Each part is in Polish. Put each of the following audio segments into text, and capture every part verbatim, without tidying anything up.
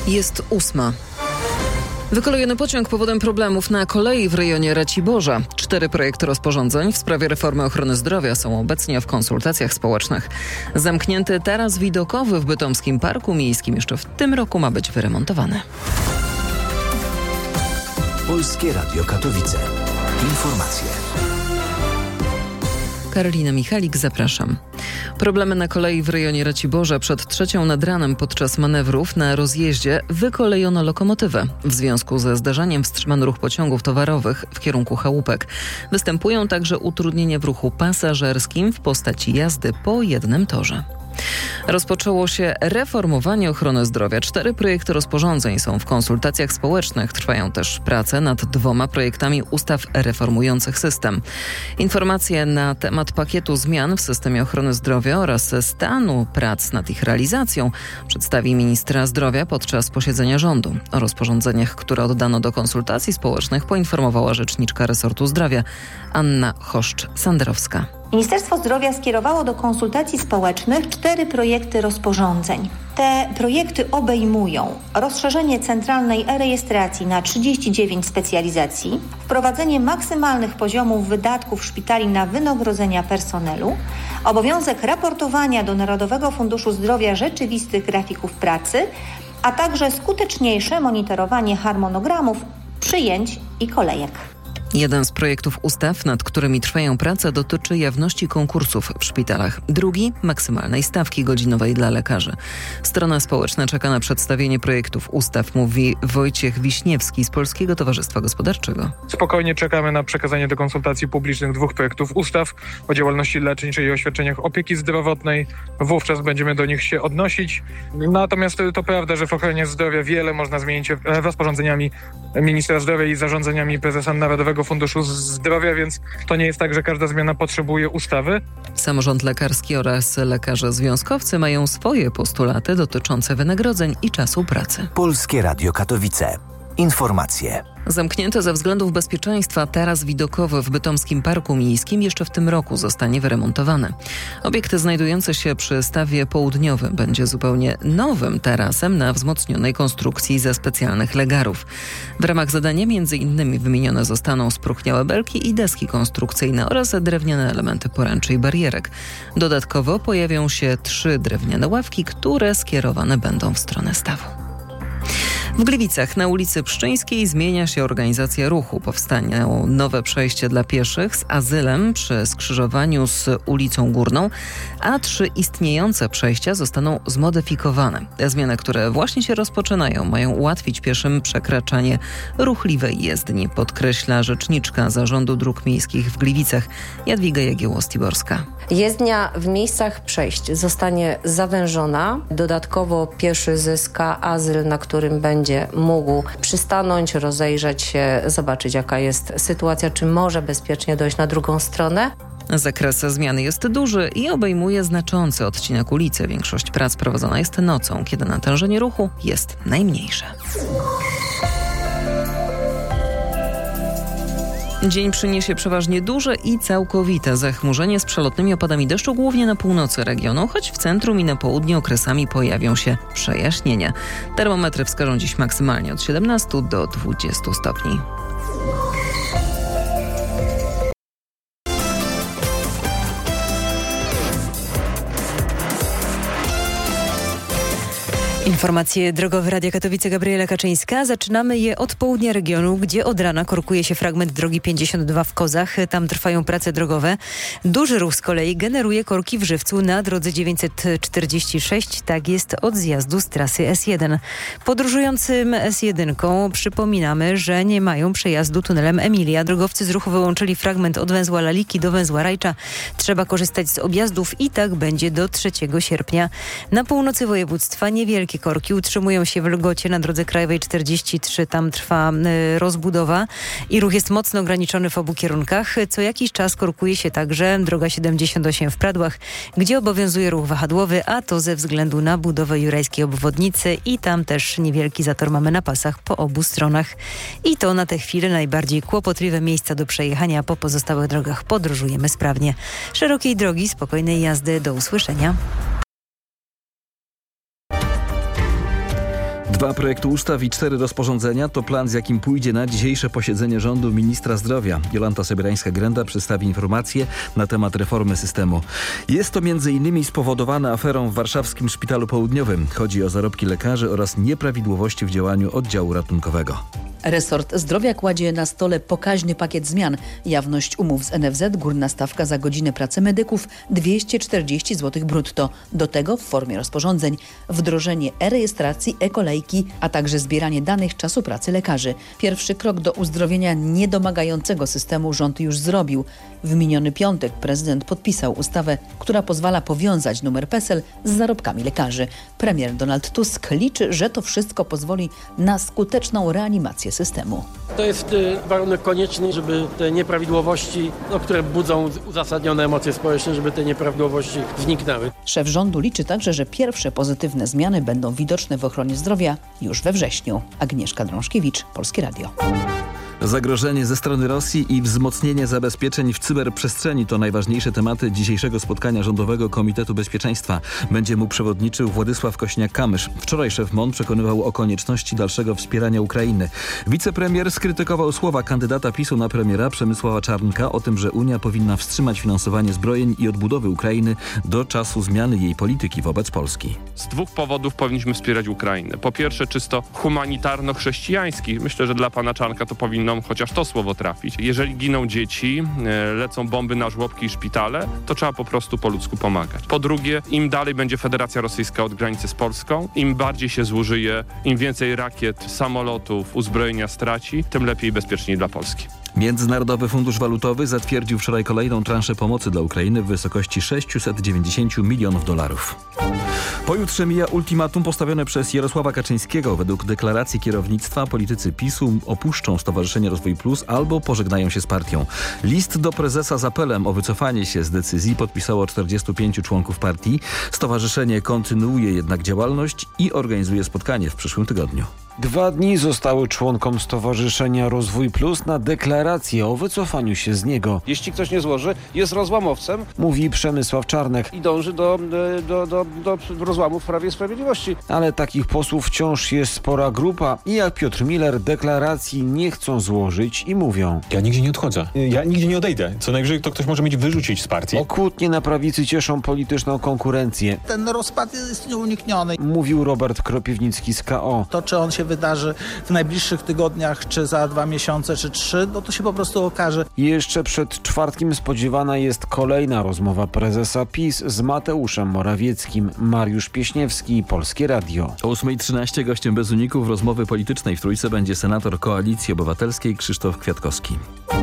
Jest ósma. Wykolejony pociąg powodem problemów na kolei w rejonie Raciborza. Cztery projekty rozporządzeń w sprawie reformy ochrony zdrowia są obecnie w konsultacjach społecznych. Zamknięty taras widokowy w Bytomskim Parku Miejskim jeszcze w tym roku ma być wyremontowany. Polskie Radio Katowice. Informacje. Karolina Michalik, zapraszam. Problemy na kolei w rejonie Raciborza. Przed trzecią nad ranem podczas manewrów na rozjeździe wykolejono lokomotywę. W związku ze zdarzeniem wstrzymano ruch pociągów towarowych w kierunku chałupek. Występują także utrudnienia w ruchu pasażerskim w postaci jazdy po jednym torze. Rozpoczęło się reformowanie ochrony zdrowia. Cztery projekty rozporządzeń są w konsultacjach społecznych. Trwają też prace nad dwoma projektami ustaw reformujących system. Informacje na temat pakietu zmian w systemie ochrony zdrowia oraz stanu prac nad ich realizacją przedstawi ministra zdrowia podczas posiedzenia rządu. O rozporządzeniach, które oddano do konsultacji społecznych, poinformowała rzeczniczka resortu zdrowia Anna Choszcz-Sanderowska. Ministerstwo Zdrowia skierowało do konsultacji społecznych cztery projekty rozporządzeń. Te projekty obejmują rozszerzenie centralnej e-rejestracji na trzydzieści dziewięć specjalizacji, wprowadzenie maksymalnych poziomów wydatków szpitali na wynagrodzenia personelu, obowiązek raportowania do Narodowego Funduszu Zdrowia rzeczywistych grafików pracy, a także skuteczniejsze monitorowanie harmonogramów, przyjęć i kolejek. Jeden z projektów ustaw, nad którymi trwają prace, dotyczy jawności konkursów w szpitalach. Drugi – maksymalnej stawki godzinowej dla lekarzy. Strona społeczna czeka na przedstawienie projektów ustaw, mówi Wojciech Wiśniewski z Polskiego Towarzystwa Gospodarczego. Spokojnie czekamy na przekazanie do konsultacji publicznych dwóch projektów ustaw o działalności leczniczej i o świadczeniach opieki zdrowotnej. Wówczas będziemy do nich się odnosić. Natomiast to prawda, że w ochronie zdrowia wiele można zmienić rozporządzeniami ministra zdrowia i zarządzeniami prezesa Narodowego Funduszu Zdrowia, więc to nie jest tak, że każda zmiana potrzebuje ustawy. Samorząd lekarski oraz lekarze związkowcy mają swoje postulaty dotyczące wynagrodzeń i czasu pracy. Polskie Radio Katowice. Informacje. Zamknięty ze względów bezpieczeństwa taras widokowy w Bytomskim Parku Miejskim jeszcze w tym roku zostanie wyremontowany. Obiekt znajdujący się przy stawie południowym będzie zupełnie nowym tarasem na wzmocnionej konstrukcji ze specjalnych legarów. W ramach zadania między innymi wymienione zostaną spróchniałe belki i deski konstrukcyjne oraz drewniane elementy poręczy i barierek. Dodatkowo pojawią się trzy drewniane ławki, które skierowane będą w stronę stawu. W Gliwicach na ulicy Pszczyńskiej zmienia się organizacja ruchu. Powstanie nowe przejście dla pieszych z azylem przy skrzyżowaniu z ulicą Górną, a trzy istniejące przejścia zostaną zmodyfikowane. Te zmiany, które właśnie się rozpoczynają, mają ułatwić pieszym przekraczanie ruchliwej jezdni, podkreśla rzeczniczka Zarządu Dróg Miejskich w Gliwicach Jadwiga Jagiełło-Stiborska. Jezdnia w miejscach przejść zostanie zawężona. Dodatkowo pieszy zyska azyl, na którym będzie będzie mógł przystanąć, rozejrzeć się, zobaczyć jaka jest sytuacja, czy może bezpiecznie dojść na drugą stronę. Zakres zmiany jest duży i obejmuje znaczący odcinek ulicy. Większość prac prowadzona jest nocą, kiedy natężenie ruchu jest najmniejsze. Dzień przyniesie przeważnie duże i całkowite zachmurzenie z przelotnymi opadami deszczu, głównie na północy regionu, choć w centrum i na południu okresami pojawią się przejaśnienia. Termometry wskażą dziś maksymalnie od siedemnastu do dwudziestu stopni. Informacje drogowe Radia Katowice, Gabriela Kaczyńska. Zaczynamy je od południa regionu, gdzie od rana korkuje się fragment drogi pięćdziesiąt dwa w Kozach. Tam trwają prace drogowe. Duży ruch z kolei generuje korki w Żywcu na drodze dziewięćset czterdzieści sześć. Tak jest od zjazdu z trasy S jeden. Podróżującym S jeden przypominamy, że nie mają przejazdu tunelem Emilia. Drogowcy z ruchu wyłączyli fragment od węzła Laliki do węzła Rajcza. Trzeba korzystać z objazdów i tak będzie do trzeciego sierpnia. Na północy województwa niewielkie korki utrzymują się w Lgocie na drodze krajowej czterdzieści trzy. Tam trwa y, rozbudowa i ruch jest mocno ograniczony w obu kierunkach. Co jakiś czas korkuje się także droga siedemdziesiąt osiem w Pradłach, gdzie obowiązuje ruch wahadłowy, a to ze względu na budowę jurajskiej obwodnicy i tam też niewielki zator mamy na pasach po obu stronach. I to na tę chwilę najbardziej kłopotliwe miejsca do przejechania. Po pozostałych drogach podróżujemy sprawnie. Szerokiej drogi, spokojnej jazdy. Do usłyszenia. Dwa projekty ustaw i cztery rozporządzenia to plan, z jakim pójdzie na dzisiejsze posiedzenie rządu ministra zdrowia. Jolanta Sobierańska-Grenda przedstawi informacje na temat reformy systemu. Jest to między innymi spowodowane aferą w warszawskim Szpitalu Południowym. Chodzi o zarobki lekarzy oraz nieprawidłowości w działaniu oddziału ratunkowego. Resort Zdrowia kładzie na stole pokaźny pakiet zmian. Jawność umów z N F Z, górna stawka za godzinę pracy medyków dwieście czterdzieści złotych brutto. Do tego w formie rozporządzeń wdrożenie e-rejestracji, e-kolejki, a także zbieranie danych czasu pracy lekarzy. Pierwszy krok do uzdrowienia niedomagającego systemu rząd już zrobił. W miniony piątek prezydent podpisał ustawę, która pozwala powiązać numer PESEL z zarobkami lekarzy. Premier Donald Tusk liczy, że to wszystko pozwoli na skuteczną reanimację systemu. To jest warunek konieczny, żeby te nieprawidłowości, no, które budzą uzasadnione emocje społeczne, żeby te nieprawidłowości zniknęły. Szef rządu liczy także, że pierwsze pozytywne zmiany będą widoczne w ochronie zdrowia już we wrześniu. Agnieszka Drążkiewicz, Polskie Radio. Zagrożenie ze strony Rosji i wzmocnienie zabezpieczeń w cyberprzestrzeni to najważniejsze tematy dzisiejszego spotkania Rządowego Komitetu Bezpieczeństwa. Będzie mu przewodniczył Władysław Kośniak-Kamysz. Wczoraj szef M O N przekonywał o konieczności dalszego wspierania Ukrainy. Wicepremier skrytykował słowa kandydata PiSu na premiera Przemysława Czarnka o tym, że Unia powinna wstrzymać finansowanie zbrojeń i odbudowy Ukrainy do czasu zmiany jej polityki wobec Polski. Z dwóch powodów powinniśmy wspierać Ukrainę. Po pierwsze czysto humanitarno-chrześcijański. Myślę, że dla pana Czarnka to powinno chociaż to słowo trafić. Jeżeli giną dzieci, lecą bomby na żłobki i szpitale, to trzeba po prostu po ludzku pomagać. Po drugie, im dalej będzie Federacja Rosyjska od granicy z Polską, im bardziej się zużyje, im więcej rakiet, samolotów, uzbrojenia straci, tym lepiej i bezpieczniej dla Polski. Międzynarodowy Fundusz Walutowy zatwierdził wczoraj kolejną transzę pomocy dla Ukrainy w wysokości sześćset dziewięćdziesiąt milionów dolarów. Pojutrze mija ultimatum postawione przez Jarosława Kaczyńskiego. Według deklaracji kierownictwa politycy PiSu opuszczą Stowarzyszenie Rozwój Plus albo pożegnają się z partią. List do prezesa z apelem o wycofanie się z decyzji podpisało czterdziestu pięciu członków partii. Stowarzyszenie kontynuuje jednak działalność i organizuje spotkanie w przyszłym tygodniu. Dwa dni zostały członkom Stowarzyszenia Rozwój Plus na deklarację o wycofaniu się z niego. Jeśli ktoś nie złoży, jest rozłamowcem, mówi Przemysław Czarnek i dąży do, do, do, do rozłamu w Prawie i Sprawiedliwości. Ale takich posłów wciąż jest spora grupa i jak Piotr Miller deklaracji nie chcą złożyć i mówią: ja nigdzie nie odchodzę, ja nigdzie nie odejdę. Co najwyżej to ktoś może mnie wyrzucić z partii. O kłótnie na prawicy cieszą polityczną konkurencję. Ten rozpad jest nieunikniony, mówił Robert Kropiwnicki z K O. To, czy on się wydarzy w najbliższych tygodniach, czy za dwa miesiące, czy trzy, no to się po prostu okaże. Jeszcze przed czwartkiem spodziewana jest kolejna rozmowa prezesa PiS z Mateuszem Morawieckim. Mariusz Pieśniewski, Polskie Radio. O ósma trzynaście gościem bez uników rozmowy politycznej w Trójce będzie senator Koalicji Obywatelskiej Krzysztof Kwiatkowski.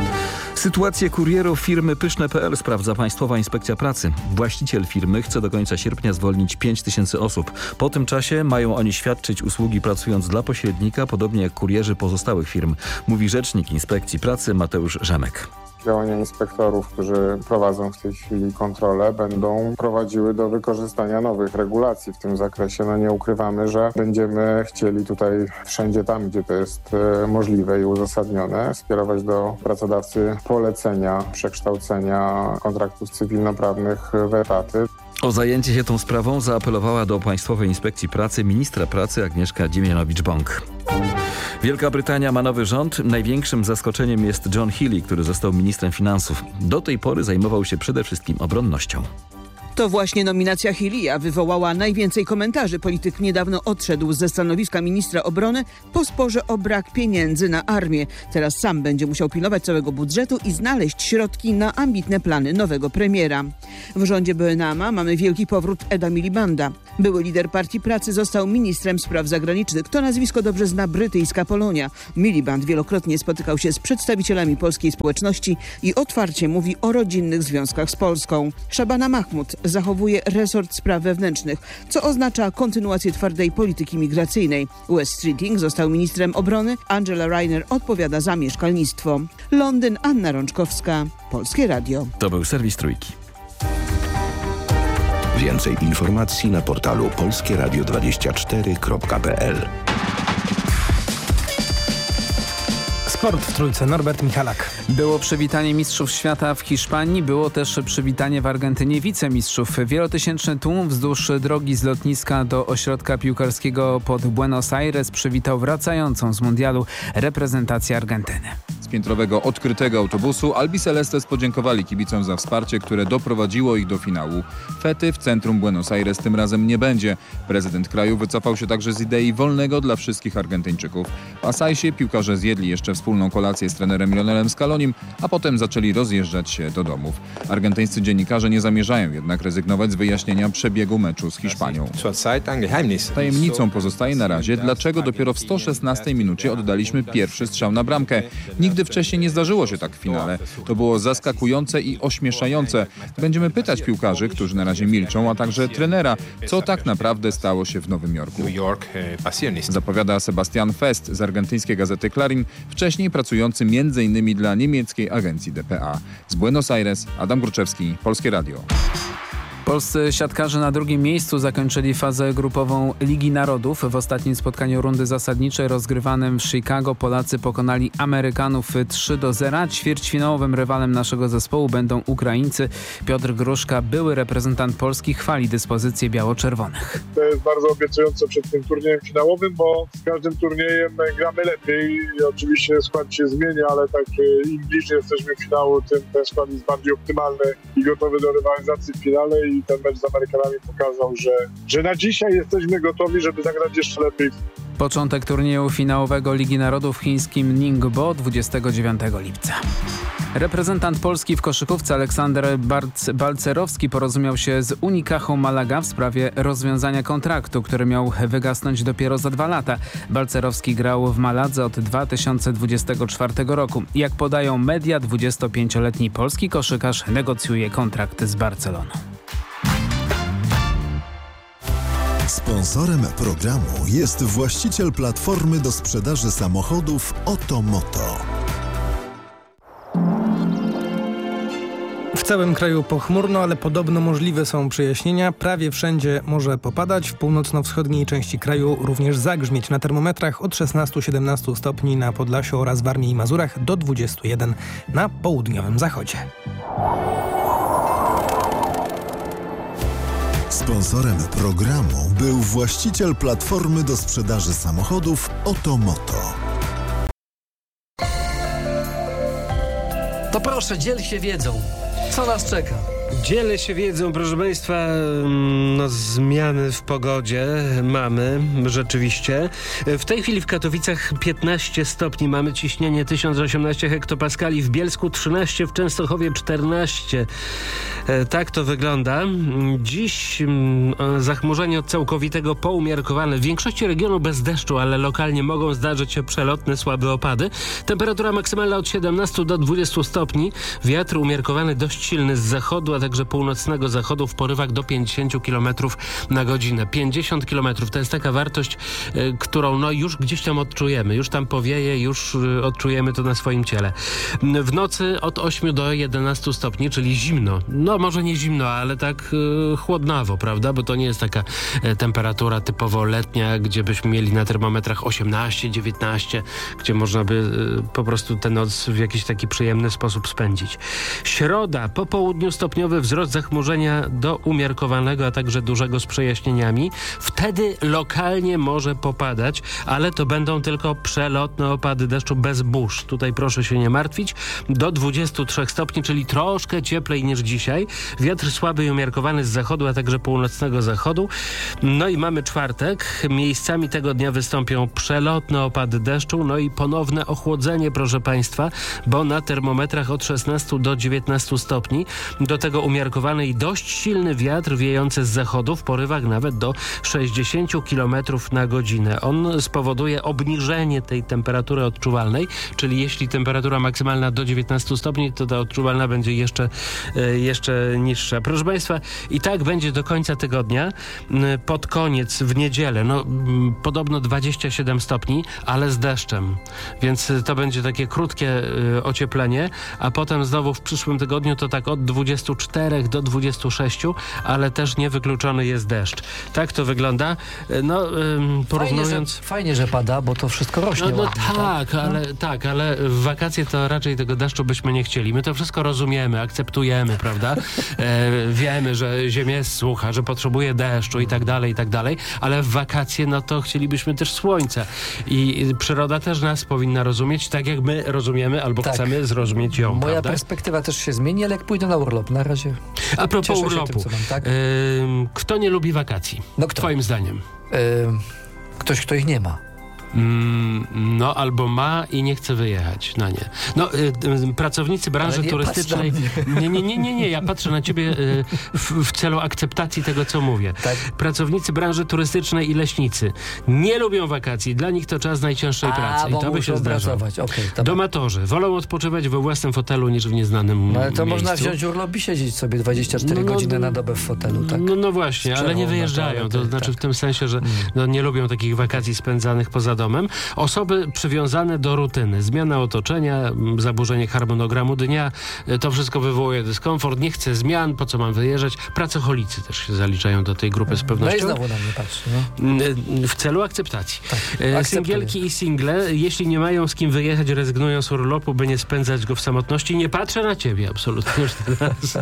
Sytuację kurierów firmy Pyszne kropka p l sprawdza Państwowa Inspekcja Pracy. Właściciel firmy chce do końca sierpnia zwolnić pięć tysięcy osób. Po tym czasie mają oni świadczyć usługi pracując dla pośrednika, podobnie jak kurierzy pozostałych firm, mówi rzecznik Inspekcji Pracy Mateusz Rzemek. Działania inspektorów, którzy prowadzą w tej chwili kontrolę, będą prowadziły do wykorzystania nowych regulacji w tym zakresie. No nie ukrywamy, że będziemy chcieli tutaj wszędzie tam, gdzie to jest możliwe i uzasadnione, skierować do pracodawcy polecenia przekształcenia kontraktów cywilnoprawnych w etaty. O zajęcie się tą sprawą zaapelowała do Państwowej Inspekcji Pracy ministra pracy Agnieszka Dziemianowicz-Bąk. Wielka Brytania ma nowy rząd. Największym zaskoczeniem jest John Healey, który został ministrem finansów. Do tej pory zajmował się przede wszystkim obronnością. To właśnie nominacja Healeya wywołała najwięcej komentarzy. Polityk niedawno odszedł ze stanowiska ministra obrony po sporze o brak pieniędzy na armię. Teraz sam będzie musiał pilnować całego budżetu i znaleźć środki na ambitne plany nowego premiera. W rządzie Burnhama mamy wielki powrót Eda Milibanda. Były lider Partii Pracy został ministrem spraw zagranicznych. To nazwisko dobrze zna brytyjska Polonia. Miliband wielokrotnie spotykał się z przedstawicielami polskiej społeczności i otwarcie mówi o rodzinnych związkach z Polską. Szabana Mahmud zachowuje resort spraw wewnętrznych, co oznacza kontynuację twardej polityki migracyjnej. Wes Streeting został ministrem obrony, Angela Rayner odpowiada za mieszkalnictwo. Londyn, Anna Rączkowska, Polskie Radio. To był serwis Trójki. Więcej informacji na portalu polskie radio dwadzieścia cztery kropka p l. Sport w Trójce, Norbert Michalak. Było przywitanie mistrzów świata w Hiszpanii, było też przywitanie w Argentynie wicemistrzów. Wielotysięczny tłum wzdłuż drogi z lotniska do ośrodka piłkarskiego pod Buenos Aires przywitał wracającą z mundialu reprezentację Argentyny. Z piętrowego odkrytego autobusu Albicelestes podziękowali kibicom za wsparcie, które doprowadziło ich do finału. Fety w centrum Buenos Aires tym razem nie będzie. Prezydent kraju wycofał się także z idei wolnego dla wszystkich Argentyńczyków. W Asajsie piłkarze zjedli jeszcze wspólną kolację z trenerem Lionelem Scalonim, a potem zaczęli rozjeżdżać się do domów. Argentyńscy dziennikarze nie zamierzają jednak rezygnować z wyjaśnienia przebiegu meczu z Hiszpanią. Tajemnicą pozostaje na razie, dlaczego dopiero w sto szesnastej minucie oddaliśmy pierwszy strzał na bramkę. Nigdy wcześniej nie zdarzyło się tak w finale. To było zaskakujące i ośmieszające. Będziemy pytać piłkarzy, którzy na razie milczą, a także trenera, co tak naprawdę stało się w Nowym Jorku. Zapowiada Sebastian Fest z argentyńskiej gazety Clarín, wcześniej pracujący między innymi dla niemieckiej agencji D P A. Z Buenos Aires Adam Gruczewski, Polskie Radio. Polscy siatkarze na drugim miejscu zakończyli fazę grupową Ligi Narodów. W ostatnim spotkaniu rundy zasadniczej rozgrywanym w Chicago Polacy pokonali Amerykanów trzy do zera. Ćwierćfinałowym rywalem naszego zespołu będą Ukraińcy. Piotr Gruszka, były reprezentant Polski, chwali dyspozycję biało-czerwonych. To jest bardzo obiecujące przed tym turniejem finałowym, bo z każdym turniejem gramy lepiej i oczywiście skład się zmienia, ale tak im bliżej jesteśmy finału, tym ten skład jest bardziej optymalny i gotowy do rywalizacji w finale. I ten mecz z Amerykanami pokazał, że, że na dzisiaj jesteśmy gotowi, żeby zagrać jeszcze lepiej. Początek turnieju finałowego Ligi Narodów w chińskim Ningbo dwudziestego dziewiątego lipca. Reprezentant Polski w koszykówce Aleksander Balcerowski porozumiał się z Unicają Malaga w sprawie rozwiązania kontraktu, który miał wygasnąć dopiero za dwa lata. Balcerowski grał w Maladze od dwa tysiące dwudziestego czwartego roku. Jak podają media, dwudziestopięcioletni polski koszykarz negocjuje kontrakt z Barceloną. Sponsorem programu jest właściciel platformy do sprzedaży samochodów Otomoto. W całym kraju pochmurno, ale podobno możliwe są przejaśnienia. Prawie wszędzie może popadać. W północno-wschodniej części kraju również zagrzmieć. Na termometrach od szesnastu do siedemnastu stopni na Podlasiu oraz Warmii i Mazurach do dwudziestu jeden na południowym zachodzie. Sponsorem programu był właściciel platformy do sprzedaży samochodów Otomoto. To proszę, dziel się wiedzą. Co nas czeka? Dzielę się wiedzą, proszę Państwa, no zmiany w pogodzie mamy rzeczywiście. W tej chwili w Katowicach piętnaście stopni, mamy ciśnienie tysiąc osiemnaście hektopaskali, w Bielsku trzynaście, w Częstochowie czternaście. Tak to wygląda. Dziś zachmurzenie od całkowitego poumiarkowane. W większości regionu bez deszczu, ale lokalnie mogą zdarzyć się przelotne, słabe opady. Temperatura maksymalna od siedemnastu do dwudziestu stopni. Wiatr umiarkowany dość silny z zachodu, a także północnego zachodu w porywach do pięćdziesięciu kilometrów na godzinę. pięćdziesiąt kilometrów to jest taka wartość, y, którą no już gdzieś tam odczujemy. Już tam powieje, już y, odczujemy to na swoim ciele. W nocy od ośmiu do jedenastu stopni, czyli zimno. No może nie zimno, ale tak y, chłodnawo, prawda? Bo to nie jest taka y, temperatura typowo letnia, gdzie byśmy mieli na termometrach osiemnaście, dziewiętnaście, gdzie można by y, po prostu tę noc w jakiś taki przyjemny sposób spędzić. Środa, po południu stopniowy wzrost zachmurzenia do umiarkowanego, a także dużego z przejaśnieniami. Wtedy lokalnie może popadać, ale to będą tylko przelotne opady deszczu bez burz. Tutaj proszę się nie martwić. Do dwudziestu trzech stopni, czyli troszkę cieplej niż dzisiaj. Wiatr słaby i umiarkowany z zachodu, a także północnego zachodu. No i mamy czwartek. Miejscami tego dnia wystąpią przelotne opady deszczu, no i ponowne ochłodzenie, proszę Państwa, bo na termometrach od szesnastu do dziewiętnastu stopni. Do tego umiarkowany i dość silny wiatr wiejący z zachodu w porywach nawet do sześćdziesięciu kilometrów na godzinę. On spowoduje obniżenie tej temperatury odczuwalnej, czyli jeśli temperatura maksymalna do dziewiętnastu stopni, to ta odczuwalna będzie jeszcze, jeszcze niższa. Proszę Państwa, i tak będzie do końca tygodnia. Pod koniec, w niedzielę, no podobno dwadzieścia siedem stopni, ale z deszczem. Więc to będzie takie krótkie ocieplenie, a potem znowu w przyszłym tygodniu to tak od dwudziestu czterech czterech do dwudziestu sześciu, ale też niewykluczony jest deszcz. Tak to wygląda. No, ym, porównując... Fajnie że, fajnie, że pada, bo to wszystko rośnie No, no ładnie, tak, tak? ale, No. tak, ale w wakacje to raczej tego deszczu byśmy nie chcieli. My to wszystko rozumiemy, akceptujemy, prawda? E, wiemy, że ziemia jest sucha, że potrzebuje deszczu i tak dalej, i tak dalej, ale w wakacje, no to chcielibyśmy też słońca. I przyroda też nas powinna rozumieć, tak jak my rozumiemy albo Tak. chcemy zrozumieć ją, Moja prawda? perspektywa też się zmieni, ale jak pójdę na urlop, na razie A propos cieszę się urlopu, tym, co mam, tak? Ym, kto nie lubi wakacji? No kto? Twoim zdaniem? Ym, ktoś, kto ich nie ma. Mm, no, albo ma i nie chce wyjechać na nie. No, y, y, pracownicy branży Ale nie turystycznej... patrz na Nie, nie, nie, nie, nie, ja patrzę na ciebie y, w, w celu akceptacji tego, co mówię. Tak? Pracownicy branży turystycznej i leśnicy nie lubią wakacji. Dla nich to czas najcięższej A, pracy. bo I to by się muszą zdarza. pracować. Okej, dobra. Domatorzy wolą odpoczywać we własnym fotelu niż w nieznanym No, ale to miejscu. można wziąć urlop i siedzieć sobie dwadzieścia cztery No, no, godziny no, na dobę w fotelu, tak? No, no właśnie, Z ale nie przerwą na wyjeżdżają. To toalety, znaczy tak. w tym sensie, że no, nie lubią takich wakacji spędzanych poza domem. Osoby przywiązane do rutyny, zmiana otoczenia, m, zaburzenie harmonogramu dnia, y, to wszystko wywołuje dyskomfort. Nie chcę zmian, po co mam wyjeżdżać? Pracocholicy też się zaliczają do tej grupy z No i pewnością. znowu na mnie patrzy. No. W celu akceptacji. Tak, E, akceptuję. Singielki i single, jeśli nie mają z kim wyjechać, rezygnują z urlopu, by nie spędzać go w samotności. Nie patrzę na ciebie absolutnie już teraz.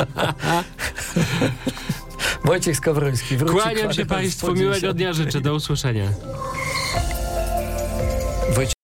Wojciech Skowroński. wróci Kłaniam się kwadrans Państwu, po miłego dziesiątej. dnia życzę, do usłyszenia. Wojciech